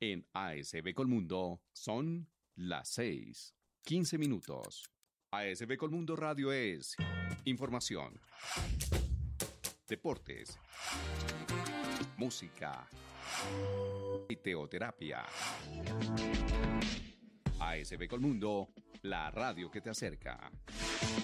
En ASB Colmundo son las 6:15. ASB Colmundo Radio es información, deportes, música y teoterapia. ASB Colmundo, la radio que te acerca.